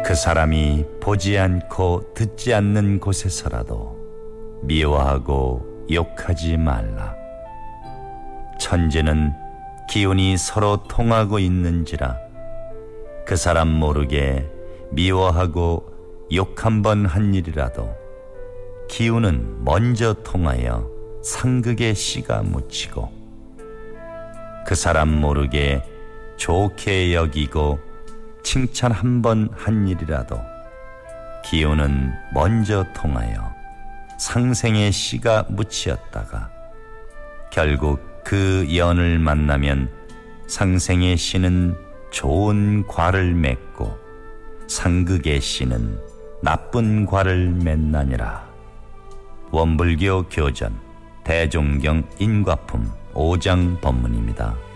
그 사람이 보지 않고 듣지 않는 곳에서라도 미워하고 욕하지 말라. 천재는 기운이 서로 통하고 있는지라 그 사람 모르게 미워하고 욕 한 번 한 일이라도 기운은 먼저 통하여 상극의 씨가 묻히고 그 사람 모르게 좋게 여기고 칭찬 한 번 한 일이라도 기운은 먼저 통하여 상생의 씨가 묻히었다가 결국 그 연을 만나면 상생의 씨는 좋은 과를 맺고 상극의 씨는 나쁜 과를 맺나니라. 원불교 교전 대종경 인과품 5장 법문입니다.